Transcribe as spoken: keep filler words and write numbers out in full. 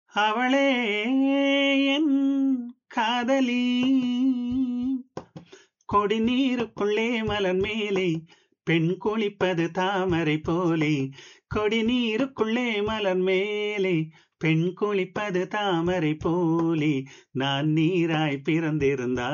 அவளே என் காதலி. கொடிநீருக்குள்ளே மலர் மேலே பெண் குளிப்பது தாமரை போலே. கொடிநீருக்குள்ளே மலர் மேலே பெண் குளிப்பது தாமரை போலே. நான் நீராய் பிறந்திருந்தால்